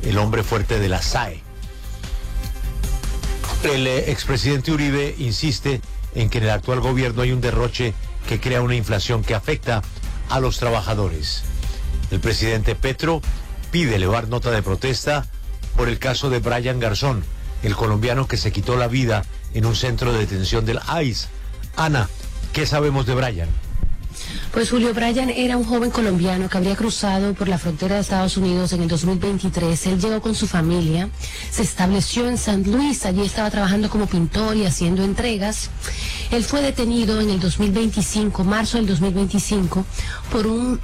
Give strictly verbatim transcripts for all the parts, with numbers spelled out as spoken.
el hombre fuerte de la S A E. El eh, expresidente Uribe insiste en que en el actual gobierno hay un derroche que crea una inflación que afecta a los trabajadores. El presidente Petro pide elevar nota de protesta por el caso de Brian Garzón, el colombiano que se quitó la vida en un centro de detención del I C E. Ana, ¿qué sabemos de Brian? Pues Julio, Brian era un joven colombiano que habría cruzado por la frontera de Estados Unidos en el dos mil veintitrés. Él llegó con su familia, se estableció en San Luis, allí estaba trabajando como pintor y haciendo entregas. Él fue detenido en el dos mil veinticinco, marzo del dos mil veinticinco, por un...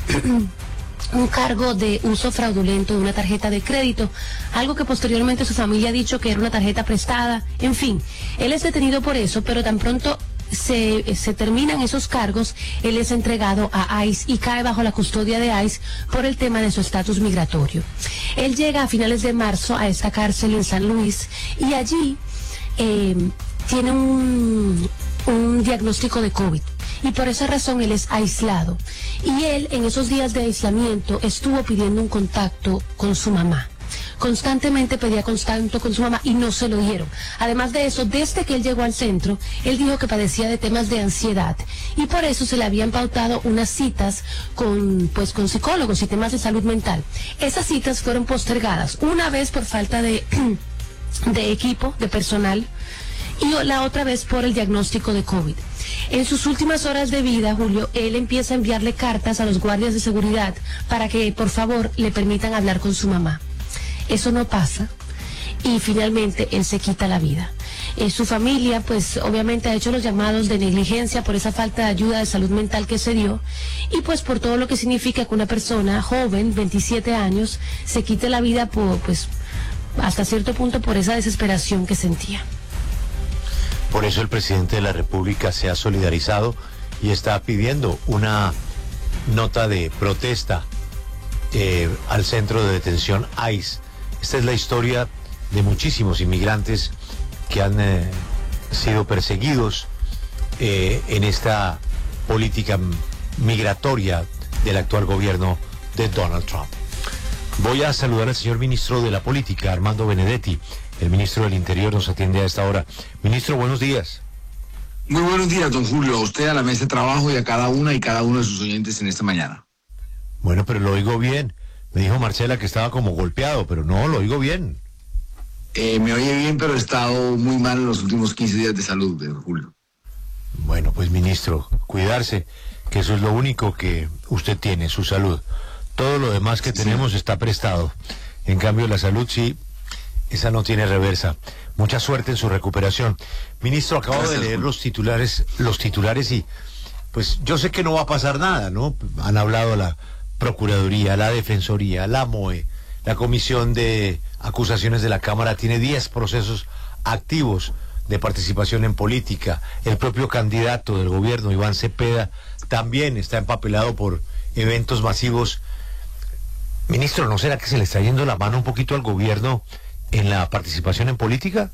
un cargo de uso fraudulento de una tarjeta de crédito, algo que posteriormente su familia ha dicho que era una tarjeta prestada. En fin, él es detenido por eso, pero tan pronto se, se terminan esos cargos, él es entregado a I C E y cae bajo la custodia de I C E por el tema de su estatus migratorio. Él llega a finales de marzo a esta cárcel en San Luis y allí eh, tiene un, un diagnóstico de COVID. Y por esa razón él es aislado. Y él, en esos días de aislamiento, estuvo pidiendo un contacto con su mamá. Constantemente pedía contacto con su mamá y no se lo dieron. Además de eso, desde que él llegó al centro, él dijo que padecía de temas de ansiedad. Y por eso se le habían pautado unas citas con, pues, con psicólogos y temas de salud mental. Esas citas fueron postergadas, una vez por falta de, de equipo, de personal, y la otra vez por el diagnóstico de COVID. En sus últimas horas de vida, Julio, él empieza a enviarle cartas a los guardias de seguridad para que, por favor, le permitan hablar con su mamá. Eso no pasa y finalmente él se quita la vida. Eh, su familia, pues, obviamente ha hecho los llamados de negligencia por esa falta de ayuda de salud mental que se dio y, pues, por todo lo que significa que una persona joven, veintisiete años, se quite la vida por, pues, hasta cierto punto por esa desesperación que sentía. Por eso el presidente de la República se ha solidarizado y está pidiendo una nota de protesta eh, al centro de detención I C E. Esta es la historia de muchísimos inmigrantes que han eh, sido perseguidos eh, en esta política migratoria del actual gobierno de Donald Trump. Voy a saludar al señor ministro de la Política, Armando Benedetti. El ministro del Interior nos atiende a esta hora. Ministro, buenos días. Muy buenos días, don Julio. A usted, a la mesa de trabajo y a cada una y cada uno de sus oyentes en esta mañana. Bueno, pero lo oigo bien. Me dijo Marcela que estaba como golpeado, pero no, lo oigo bien. Eh, me oye bien, pero he estado muy mal en los últimos quince días de salud, don Julio. Bueno, pues ministro, cuidarse, que eso es lo único que usted tiene, su salud. Todo lo demás que sí tenemos está prestado. En cambio, la salud sí... esa no tiene reversa. Mucha suerte en su recuperación. Ministro, acabo Gracias, de leer los titulares, los titulares y pues yo sé que no va a pasar nada, ¿no? Han hablado la Procuraduría, la Defensoría, la M O E, la Comisión de Acusaciones de la Cámara tiene diez procesos activos de participación en política. El propio candidato del gobierno, Iván Cepeda, también está empapelado por eventos masivos. Ministro, ¿no será que se le está yendo la mano un poquito al gobierno en la participación en política?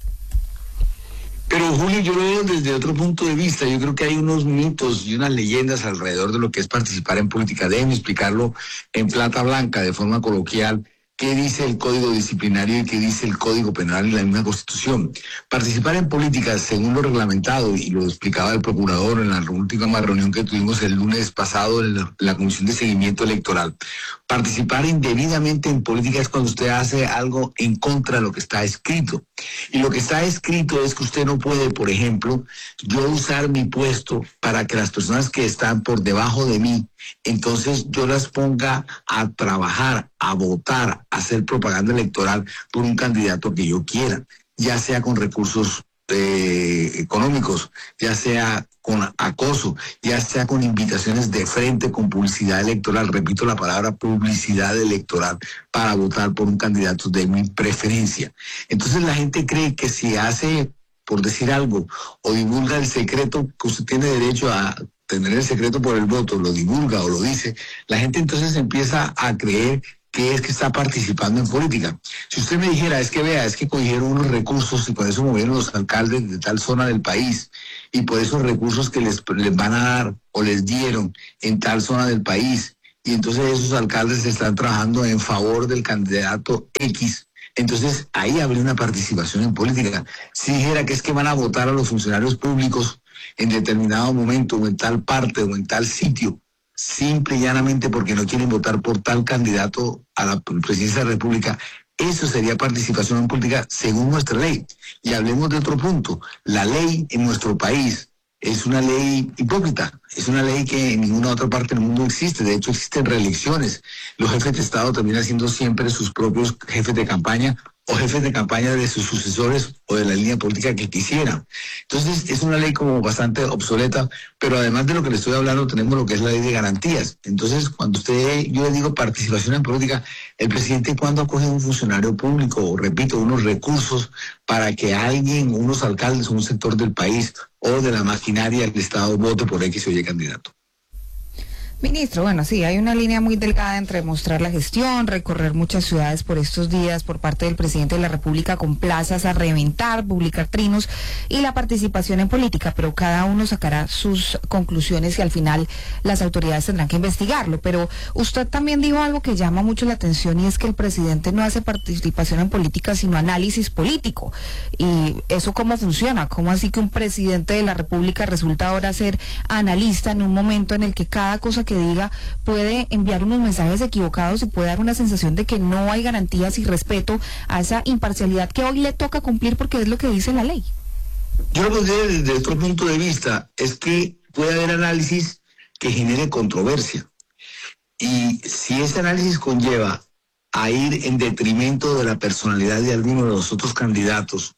Pero Julio, yo lo veo desde otro punto de vista. Yo creo que hay unos mitos y unas leyendas alrededor de lo que es participar en política. Déjenme explicarlo en plata blanca, de forma coloquial. ¿Qué dice el Código Disciplinario y qué dice el Código Penal y la misma Constitución? Participar en política, según lo reglamentado, y lo explicaba el procurador en la última reunión que tuvimos el lunes pasado en la, la Comisión de Seguimiento Electoral, participar indebidamente en política es cuando usted hace algo en contra de lo que está escrito. Y lo que está escrito es que usted no puede, por ejemplo, yo usar mi puesto para que las personas que están por debajo de mí, entonces yo las ponga a trabajar, a votar, a hacer propaganda electoral por un candidato que yo quiera, ya sea con recursos eh, económicos, ya sea con acoso, ya sea con invitaciones de frente, con publicidad electoral, repito la palabra publicidad electoral, para votar por un candidato de mi preferencia. Entonces la gente cree que si hace, por decir algo, o divulga el secreto, que usted tiene derecho a tener el secreto por el voto, lo divulga o lo dice, la gente entonces empieza a creer que es que está participando en política. Si usted me dijera, es que vea, es que cogieron unos recursos y por eso movieron los alcaldes de tal zona del país, y por esos recursos que les, les van a dar o les dieron en tal zona del país, y entonces esos alcaldes están trabajando en favor del candidato X, Entonces, ahí habría una participación en política. Si dijera que es que van a votar a los funcionarios públicos en determinado momento, o en tal parte, o en tal sitio, simple y llanamente porque no quieren votar por tal candidato a la presidencia de la República, eso sería participación en política según nuestra ley. Y hablemos de otro punto. La ley en nuestro país es una ley hipócrita, es una ley que en ninguna otra parte del mundo existe. De hecho, existen reelecciones. Los jefes de Estado terminan siendo siempre sus propios jefes de campaña o jefes de campaña de sus sucesores o de la línea política que quisieran. Entonces, es una ley como bastante obsoleta, pero además de lo que le estoy hablando, tenemos lo que es la ley de garantías. Entonces, cuando usted, yo le digo participación en política, el presidente cuando acoge a un funcionario público, o repito, unos recursos para que alguien, unos alcaldes o un sector del país o de la maquinaria del Estado vote por X o Y candidato. Ministro, bueno, sí, hay una línea muy delgada entre mostrar la gestión, recorrer muchas ciudades por estos días por parte del presidente de la República con plazas a reventar, publicar trinos y la participación en política, pero cada uno sacará sus conclusiones y al final las autoridades tendrán que investigarlo. Pero usted también dijo algo que llama mucho la atención y es que el presidente no hace participación en política, sino análisis político. ¿Y eso cómo funciona? ¿Cómo así que un presidente de la República resulta ahora ser analista en un momento en el que cada cosa que diga puede enviar unos mensajes equivocados y puede dar una sensación de que no hay garantías y respeto a esa imparcialidad que hoy le toca cumplir porque es lo que dice la ley? Yo lo pondría desde otro punto de vista, es que puede haber análisis que genere controversia. Y si ese análisis conlleva a ir en detrimento de la personalidad de alguno de los otros candidatos,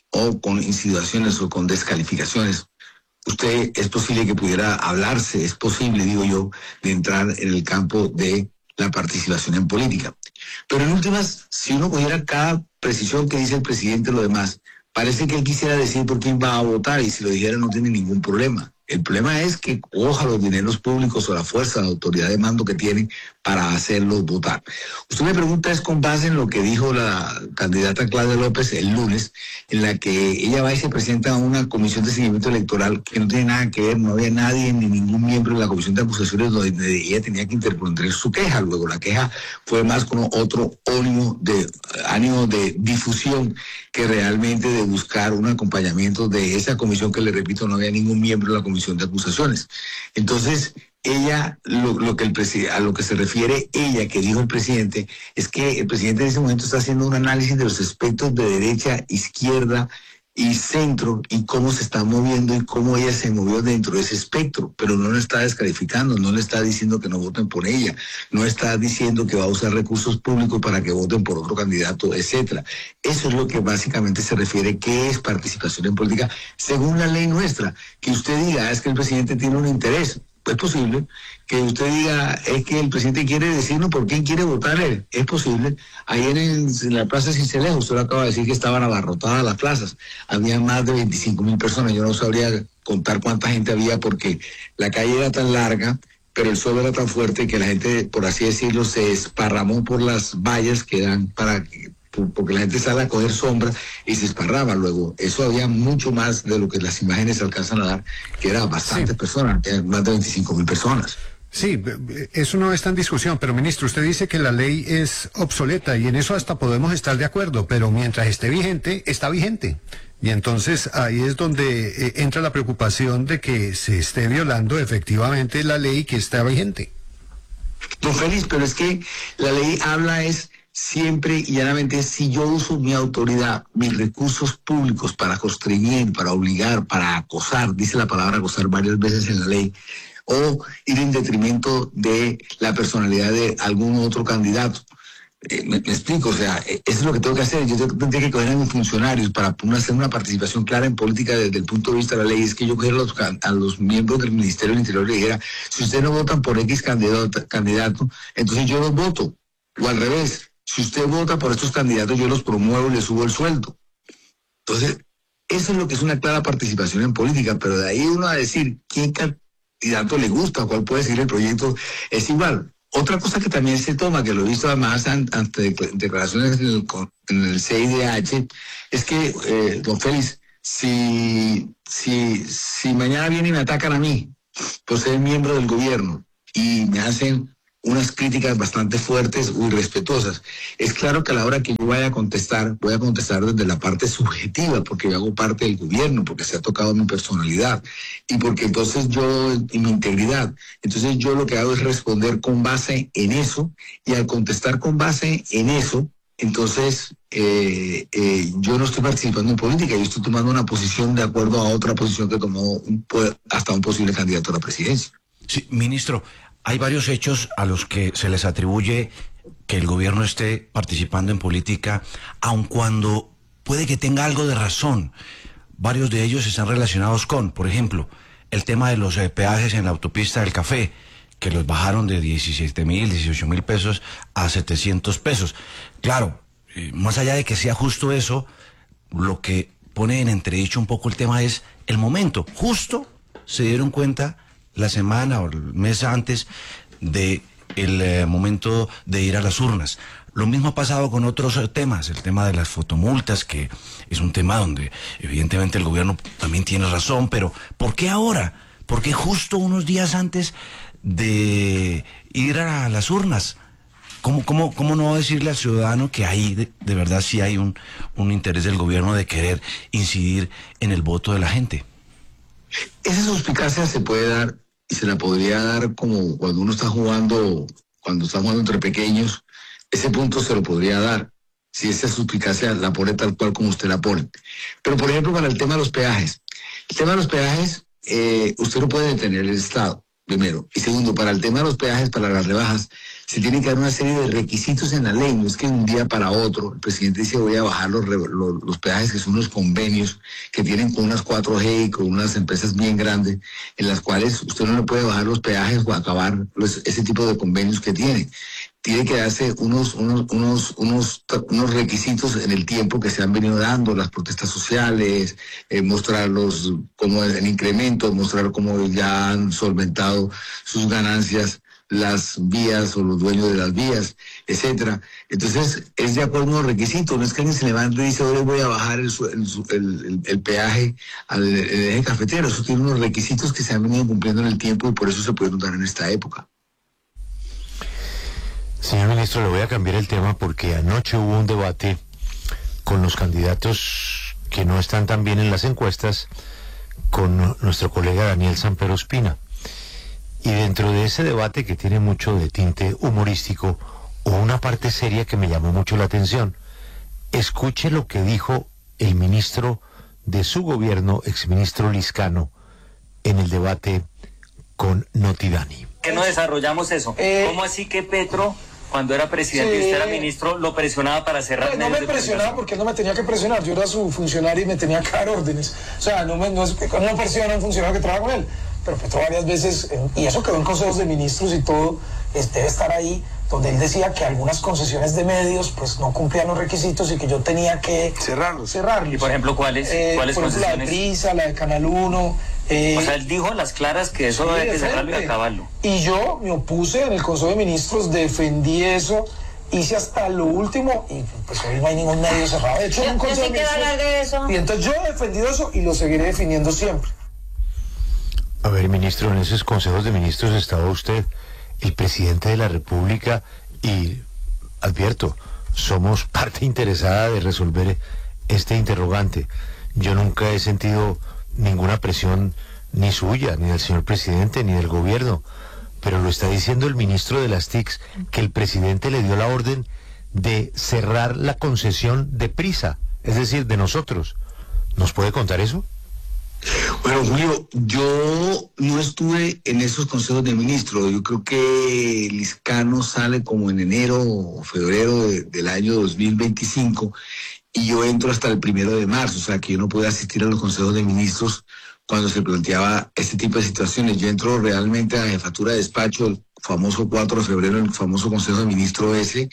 o con insinuaciones o con descalificaciones, usted es posible que pudiera hablarse, es posible, digo yo, de entrar en el campo de la participación en política. Pero en últimas, si uno cogiera cada precisión que dice el presidente y lo demás, parece que él quisiera decir por quién va a votar y si lo dijera no tiene ningún problema. El problema es que coja los dineros públicos o la fuerza, la autoridad de mando que tienen para hacerlos votar. Usted me pregunta es con base en lo que dijo la candidata Claudia López el lunes, en la que ella va y se presenta a una comisión de seguimiento electoral que no tiene nada que ver, no había nadie ni ningún miembro de la comisión de acusaciones donde ella tenía que interponer su queja. Luego la queja fue más con otro ánimo de, ánimo de difusión que realmente de buscar un acompañamiento de esa comisión que, le repito, no había ningún miembro de la comisión de acusaciones. Entonces, ella, lo, lo que el presi- a lo que se refiere ella, que dijo el presidente, es que el presidente en ese momento está haciendo un análisis de los aspectos de derecha, izquierda y centro, y cómo se está moviendo y cómo ella se movió dentro de ese espectro, pero no le está descalificando, no le está diciendo que no voten por ella, no está diciendo que va a usar recursos públicos para que voten por otro candidato, etcétera. Eso es lo que básicamente se refiere que es participación en política según la ley nuestra. Que usted diga, es que el presidente tiene un interés. Es posible que usted diga, es que el presidente quiere decirnos por quién quiere votar él. Es posible. Ayer en, en la plaza Cincelejo, usted lo acaba de decir que estaban abarrotadas las plazas. Había más de veinticinco mil personas. Yo no sabría contar cuánta gente había porque la calle era tan larga, pero el sol era tan fuerte que la gente, por así decirlo, se esparramó por las vallas que dan para... porque la gente sale a coger sombra y se esparraba. Luego, eso había mucho más de lo que las imágenes alcanzan a dar, que eran bastantes sí. personas, que eran más de veinticinco mil personas. Sí, eso no está en discusión, pero ministro, usted dice que la ley es obsoleta y en eso hasta podemos estar de acuerdo, pero mientras esté vigente, está vigente. Y entonces ahí es donde entra la preocupación de que se esté violando efectivamente la ley que está vigente. Don Félix, pero es que la ley habla es... siempre y llanamente, si yo uso mi autoridad, mis recursos públicos para constreñir, para obligar, para acosar, dice la palabra acosar varias veces en la ley, o ir en detrimento de la personalidad de algún otro candidato. Eh, me, me explico, o sea, eso es lo que tengo que hacer. Yo tendría que coger a mis funcionarios para hacer una participación clara en política desde el punto de vista de la ley. Es que yo cogiera a los, a los miembros del Ministerio del Interior y le dijera, si ustedes no votan por X candidato, candidato, entonces yo los voto. O al revés. Si usted vota por estos candidatos, yo los promuevo y les subo el sueldo. Entonces, eso es lo que es una clara participación en política, pero de ahí uno a decir quién candidato le gusta, cuál puede seguir el proyecto, es igual. Otra cosa que también se toma, que lo he visto además ante declaraciones en el, en el C I D H, es que, eh, don Félix, si, si, si mañana vienen y me atacan a mí por ser miembro del gobierno y me hacen unas críticas bastante fuertes o irrespetuosas. Es claro que a la hora que yo vaya a contestar, voy a contestar desde la parte subjetiva, porque yo hago parte del gobierno, porque se ha tocado mi personalidad, y porque entonces yo, y mi integridad, entonces yo lo que hago es responder con base en eso, y al contestar con base en eso, entonces eh, eh, yo no estoy participando en política, yo estoy tomando una posición de acuerdo a otra posición que tomó un, hasta un posible candidato a la presidencia. Sí, ministro, hay varios hechos a los que se les atribuye que el gobierno esté participando en política, aun cuando puede que tenga algo de razón. Varios de ellos están relacionados con, por ejemplo, el tema de los eh, peajes en la autopista del Café, que los bajaron de diecisiete mil, dieciocho mil pesos a setecientos pesos. Claro, eh, más allá de que sea justo eso, lo que pone en entredicho un poco el tema es el momento. Justo se dieron cuenta la semana o el mes antes de el eh, momento de ir a las urnas. Lo mismo ha pasado con otros eh, temas, el tema de las fotomultas, que es un tema donde evidentemente el gobierno también tiene razón, pero ¿por qué ahora? ¿Por qué justo unos días antes de ir a las urnas? ¿Cómo, cómo, cómo no decirle al ciudadano que ahí de, de verdad sí hay un, un interés del gobierno de querer incidir en el voto de la gente? Esa suspicacia se puede dar y se la podría dar como cuando uno está jugando, cuando está jugando entre pequeños, ese punto se lo podría dar, si esa suspicacia la pone tal cual como usted la pone. Pero por ejemplo, para el tema de los peajes, el tema de los peajes, eh, usted no puede detener el Estado, primero. Y segundo, para el tema de los peajes, para las rebajas, se tiene que dar una serie de requisitos en la ley, no es que de un día para otro el presidente dice voy a bajar los, los, los peajes, que son unos convenios que tienen con unas cuatro G y con unas empresas bien grandes, en las cuales usted no le puede bajar los peajes o acabar los, ese tipo de convenios que tiene. Tiene que darse unos, unos, unos, unos, unos requisitos en el tiempo que se han venido dando, las protestas sociales, eh, mostrarlos como el incremento, mostrar cómo ya han solventado sus ganancias las vías o los dueños de las vías, etcétera. Entonces, es de acuerdo a unos requisitos, no es que alguien se levante y dice, hoy voy a bajar el, el, el, el peaje al el eje cafetero. Eso tiene unos requisitos que se han venido cumpliendo en el tiempo y por eso se puede dar en esta época. Señor ministro, le voy a cambiar el tema porque anoche hubo un debate con los candidatos que no están tan bien en las encuestas, con nuestro colega Daniel Samper Ospina. Y dentro de ese debate, que tiene mucho de tinte humorístico, hubo una parte seria que me llamó mucho la atención. Escuche lo que dijo el ministro de su gobierno, exministro Liscano, en el debate con Notidani. ¿Por qué no desarrollamos eso? Eh, ¿Cómo así que Petro, cuando era presidente sí, y usted era ministro, lo presionaba para cerrar? No, no me presionaba porque él no me tenía que presionar, yo era su funcionario y me tenía que dar órdenes. O sea, no, me, no, es, no presiona a un funcionario que trabaja con él. Pero Petro varias veces, y eso quedó en consejos de ministros y todo, es, debe estar ahí, donde él decía que algunas concesiones de medios pues no cumplían los requisitos y que yo tenía que cerrarlos. cerrarlos. ¿Y por ejemplo cuáles? Eh, ¿Cuáles por ejemplo, concesiones? La de Prisa, la de Canal uno. Eh, o sea, él dijo a las claras que eso sí, había que cerrarlo y acabarlo. Y yo me opuse en el Consejo de Ministros, defendí eso, hice hasta lo último y pues hoy no hay ningún medio cerrado. De hecho, yo, un yo sé que va a hablar de eso. Y entonces yo he defendido eso y lo seguiré defendiendo siempre. A ver, ministro, en esos consejos de ministros estaba usted, el presidente de la República, y advierto, somos parte interesada de resolver este interrogante. Yo nunca he sentido ninguna presión, ni suya, ni del señor presidente, ni del gobierno, pero lo está diciendo el ministro de las T I Cs, que el presidente le dio la orden de cerrar la concesión de Prisa, es decir, de nosotros. ¿Nos puede contar eso? Bueno, Julio, yo no estuve en esos consejos de ministros. Yo creo que Liscano sale como en enero o febrero de, del año dos mil veinticinco y yo entro hasta el primero de marzo, o sea que yo no pude asistir a los consejos de ministros cuando se planteaba este tipo de situaciones. Yo entro realmente a la jefatura de despacho, el famoso cuatro de febrero, el famoso consejo de ministros ese,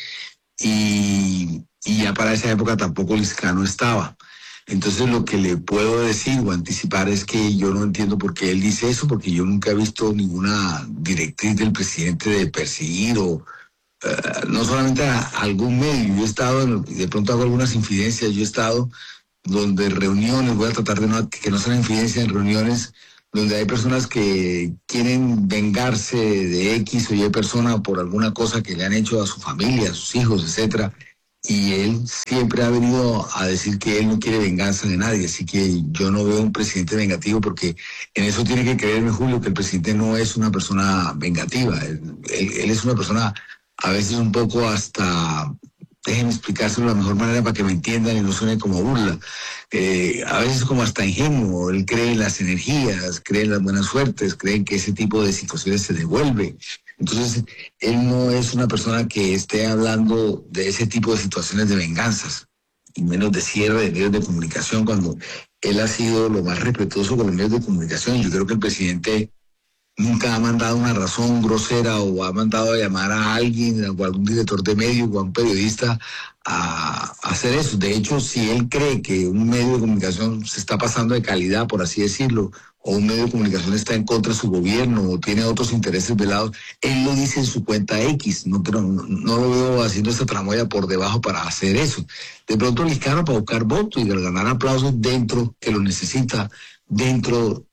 y, y ya para esa época tampoco Liscano estaba. Entonces lo que le puedo decir o anticipar es que yo no entiendo por qué él dice eso, porque yo nunca he visto ninguna directriz del presidente de perseguir o uh, no solamente a algún medio. Yo he estado, en, de pronto hago algunas infidencias, yo he estado donde reuniones, voy a tratar de no, que no sean infidencias en reuniones donde hay personas que quieren vengarse de X o Y persona por alguna cosa que le han hecho a su familia, a sus hijos, etcétera. Y él siempre ha venido a decir que él no quiere venganza de nadie, así que yo no veo un presidente vengativo, porque en eso tiene que creerme, Julio, que el presidente no es una persona vengativa. Él, él, él es una persona a veces un poco hasta, déjenme explicárselo de la mejor manera para que me entiendan y no suene como burla, eh, a veces como hasta ingenuo. Él cree en las energías, cree en las buenas suertes, cree en que ese tipo de situaciones se devuelve. Entonces, él no es una persona que esté hablando de ese tipo de situaciones de venganzas, y menos de cierre de medios de comunicación, cuando él ha sido lo más respetuoso con los medios de comunicación. Yo creo que el presidente nunca ha mandado una razón grosera o ha mandado a llamar a alguien, o a algún director de medio o a un periodista a, a hacer eso. De hecho, si él cree que un medio de comunicación se está pasando de calidad, por así decirlo, o un medio de comunicación está en contra de su gobierno o tiene otros intereses velados, él lo dice en su cuenta X. No, pero no, no lo veo haciendo esta tramoya por debajo para hacer eso. De pronto Liscano, para buscar votos y ganar aplausos dentro, que lo necesita, dentro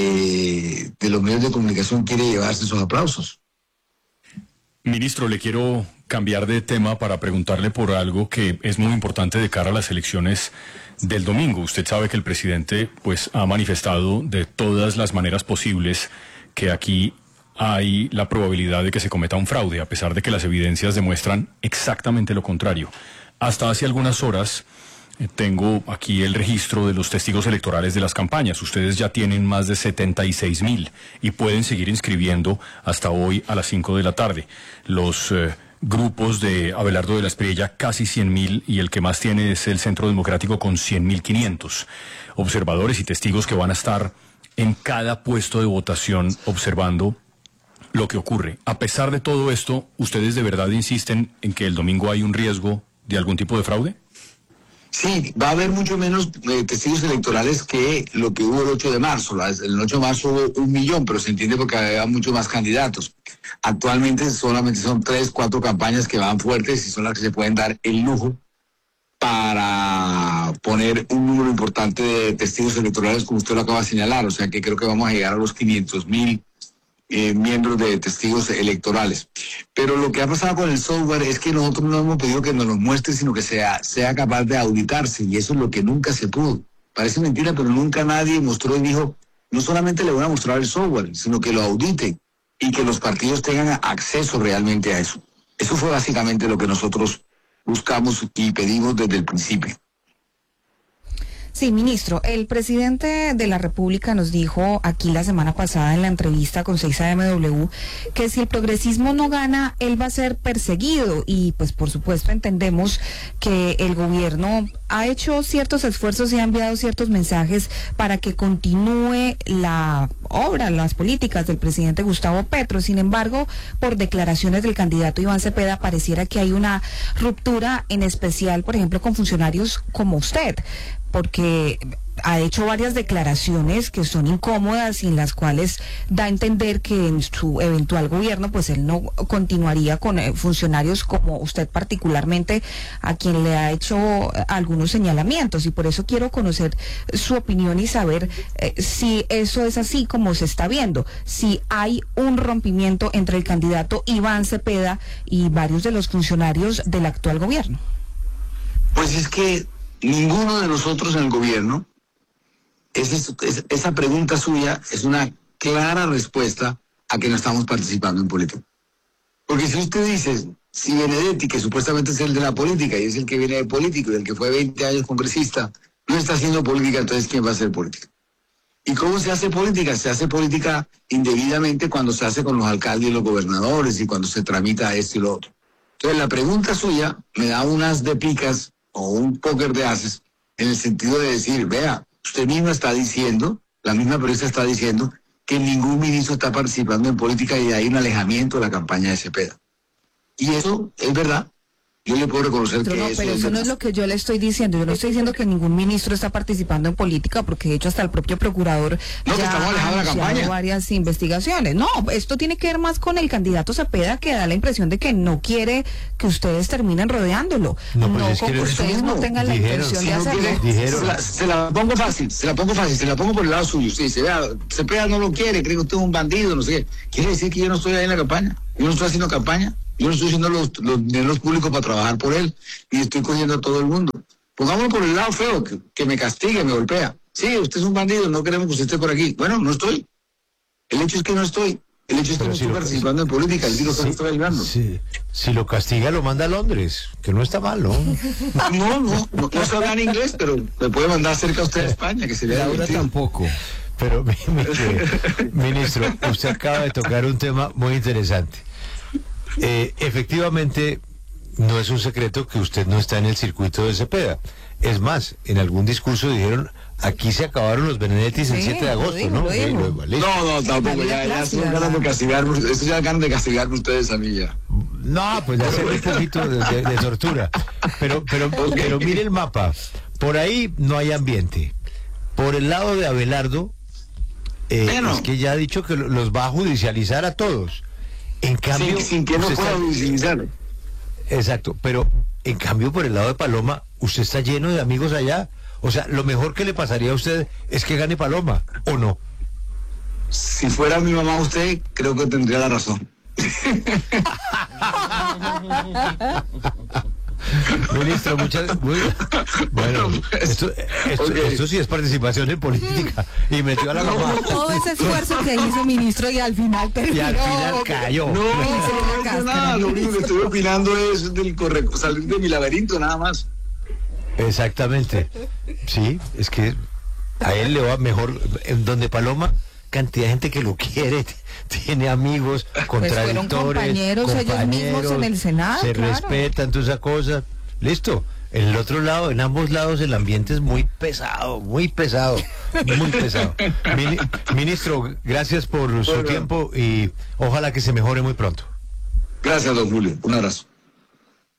de, de los medios de comunicación, quiere llevarse esos aplausos. Ministro, le quiero cambiar de tema para preguntarle por algo que es muy importante de cara a las elecciones del domingo. Usted sabe que el presidente pues ha manifestado de todas las maneras posibles que aquí hay la probabilidad de que se cometa un fraude, a pesar de que las evidencias demuestran exactamente lo contrario. Hasta hace algunas horas eh, tengo aquí el registro de los testigos electorales de las campañas. Ustedes ya tienen más de setenta y seis mil y pueden seguir inscribiendo hasta hoy a las cinco de la tarde. Los eh, grupos de Abelardo de la Espriella, casi cien mil, y el que más tiene es el Centro Democrático con cien mil quinientos. Observadores y testigos que van a estar en cada puesto de votación observando lo que ocurre. A pesar de todo esto, ¿ustedes de verdad insisten en que el domingo hay un riesgo de algún tipo de fraude? Sí, va a haber mucho menos eh, testigos electorales que lo que hubo el ocho de marzo. La, el ocho de marzo hubo un millón, pero se entiende porque había muchos más candidatos. Actualmente solamente son tres, cuatro campañas que van fuertes y son las que se pueden dar el lujo para poner un número importante de testigos electorales, como usted lo acaba de señalar. O sea que creo que vamos a llegar a los quinientos mil eh, miembros de testigos electorales. Pero lo que ha pasado con el software es que nosotros no hemos pedido que nos lo muestre, sino que sea, sea capaz de auditarse, y eso es lo que nunca se pudo. Parece mentira, pero nunca nadie mostró y dijo, no solamente le voy a mostrar el software, sino que lo audite y que los partidos tengan acceso realmente a eso. Eso fue básicamente lo que nosotros buscamos y pedimos desde el principio. Sí, ministro, el presidente de la República nos dijo aquí la semana pasada en la entrevista con seis A M W que si el progresismo no gana, él va a ser perseguido, y pues por supuesto entendemos que el gobierno ha hecho ciertos esfuerzos y ha enviado ciertos mensajes para que continúe la obra, las políticas del presidente Gustavo Petro. Sin embargo, por declaraciones del candidato Iván Cepeda, pareciera que hay una ruptura, en especial, por ejemplo, con funcionarios como usted, porque ha hecho varias declaraciones que son incómodas y en las cuales da a entender que en su eventual gobierno pues él no continuaría con eh, funcionarios como usted particularmente, a quien le ha hecho eh, algunos señalamientos, y por eso quiero conocer su opinión y saber eh, si eso es así como se está viendo, si hay un rompimiento entre el candidato Iván Cepeda y varios de los funcionarios del actual gobierno. Pues es que ninguno de nosotros en el gobierno, esa, es, esa pregunta suya es una clara respuesta a que no estamos participando en política. Porque si usted dice, si Benedetti, que supuestamente es el de la política y es el que viene de político y el que fue veinte años congresista, no está haciendo política, entonces ¿quién va a hacer política? ¿Y cómo se hace política? Se hace política indebidamente cuando se hace con los alcaldes y los gobernadores y cuando se tramita esto y lo otro. Entonces la pregunta suya me da unas de picas o un póker de haces, en el sentido de decir, vea, usted misma está diciendo, la misma periodista está diciendo, que ningún ministro está participando en política y hay un alejamiento de la campaña de Cepeda. Y eso es verdad, yo le puedo reconocer Pero que no, eso pero es eso no verdad. es lo que yo le estoy diciendo. Yo no estoy diciendo que ningún ministro está participando en política, porque de hecho hasta el propio procurador No, que ya estamos ha alejados de la anunciado campaña. varias investigaciones. No, esto tiene que ver más con el candidato Cepeda, que da la impresión de que no quiere que ustedes terminen rodeándolo. No, No, pues es con que que lo- ustedes no tengan la dijeron, intención Si de no hacerlo. quiere, Dijeron- se, la, se la pongo fácil, se la pongo fácil, se la pongo por el lado suyo. Sí, se vea, Cepeda no lo quiere, cree que usted es un bandido, no sé qué. Quiere decir que yo no estoy ahí en la campaña, yo no estoy haciendo campaña, yo no estoy haciendo los, los dineros públicos para trabajar por él y estoy cogiendo a todo el mundo. Pongámoslo por el lado feo, que, que me castigue, me golpea. Sí, usted es un bandido, no queremos que usted esté por aquí. Bueno, no estoy. El hecho es que no estoy. El hecho es que Pero no si estoy lo- participando en política, el tiro que Sí, estoy ayudando. sí. Si lo castiga, lo manda a Londres, que no está mal, ¿no? No, no, no, no sé hablar inglés, pero me puede mandar cerca a usted a España, que sería Laura divertido. tampoco. Pero, mi- mire, ministro, usted acaba de tocar un tema muy interesante. Eh, efectivamente, no es un secreto que usted no está en el circuito de Cepeda. Es más, en algún discurso dijeron, aquí se acabaron los Benedettis el Sí, siete de lo agosto, dijo, ¿no? lo Y dijo. luego, listo. No, no, tampoco, María ya, ya Plácida, son ganas de la- castigarme, eso ya ganas de castigarme ustedes a mí ya. No, pues de hacer un poquito de, de- de tortura. Pero, pero, pero mire el mapa. Por ahí no hay ambiente. Por el lado de Abelardo, eh, Bueno. es que ya ha dicho que lo- los va a judicializar a todos. En cambio, Sin, sin que no usted pueda está- visibilizar. Exacto, pero en cambio por el lado de Paloma, usted está lleno de amigos allá. O sea, lo mejor que le pasaría a usted es que gane Paloma, ¿o no? Si fuera mi mamá usted, creo que tendría la razón. Ministro, muchas muy, bueno, esto, esto, Ok. esto sí es participación en política y metió a la mamá Todo ese esfuerzo que hizo ministro y al final terminó. y al final cayó. No, no, se le no, casca, no, nada, ¿no? lo único que estoy opinando es del corre- salir de mi laberinto, nada más. Exactamente. Sí, es que a él le va mejor en donde Paloma, cantidad de gente que lo quiere, t- tiene amigos, contradictores, fueron compañeros ellos mismos en el Senado, se claro. respetan todas esas cosas. Listo. En el otro lado, en ambos lados, el ambiente es muy pesado, muy pesado, muy pesado. Mini- ministro, gracias por su Bueno. tiempo y ojalá que se mejore muy pronto. Gracias, don Julio. Un abrazo.